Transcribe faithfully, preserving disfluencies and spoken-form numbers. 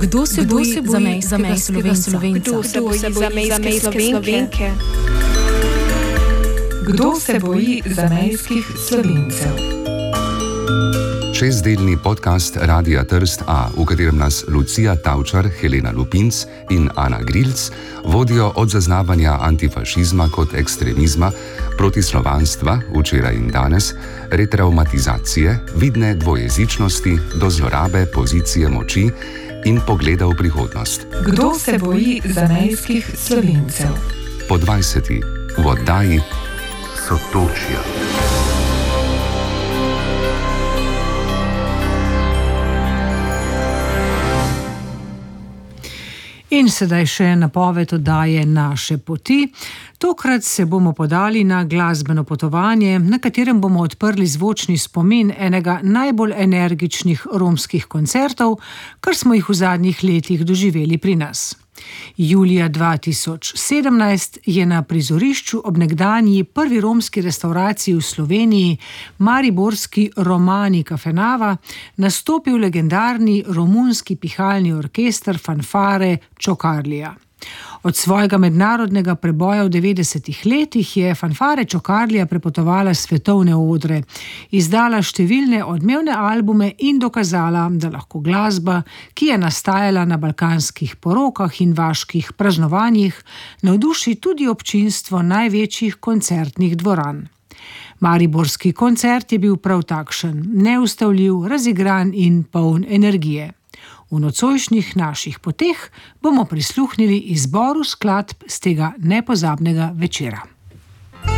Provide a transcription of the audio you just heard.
Kdo se boji za zamejskega Slovenca? Kdo se boji za zamejske Slovenke? Kdo se boji zamejskih Slovencev? Šestdelni podcast Radia Trst A, v katerem nas Lucija Tavčar, Helena Lupinc in Ana Grilc vodijo od zaznavanja antifašizma kot ekstremizma, protislovanstva, včeraj in danes, retraumatizacije, vidne dvojezičnosti do zlorabe pozicije moči in pogleda v prihodnost. Kdo se boji zamejskih Slovencev? Po dvajseti v oddaji Sotočja. In sedaj še napoved oddaje Naše poti. Tokrat se bomo podali na glasbeno potovanje, na katerem bomo odprli zvočni spomin enega najbolj energičnih romskih koncertov, kar smo jih v zadnjih letih doživeli pri nas. Julija dva tisoč sedemnajst je na prizorišču ob nekdanji prvi romski restavraciji v Sloveniji, mariborski Romani Kafenava, nastopil legendarni romunski pihalni orkester Fanfare Čokarlija. Od svojega mednarodnega preboja v devetdesetih letih je Fanfare Čokarlija prepotovala svetovne odre, izdala številne odmevne albume in dokazala, da lahko glasba, ki je nastajala na balkanskih porokah in vaških praznovanjih, navduši tudi občinstvo največjih koncertnih dvoran. Mariborski koncert je bil prav takšen, neustavljiv, razigran in poln energije. V nocojšnjih naših poteh bomo prisluhnili izboru skladb z tega nepozabnega večera.